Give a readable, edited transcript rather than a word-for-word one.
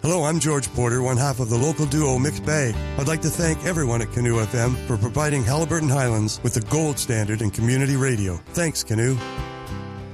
Hello, I'm George Porter, one half of the local duo Mixed Bay. I'd like to thank everyone at Canoe FM for providing Halliburton Highlands with the gold standard in community radio. Thanks, Canoe.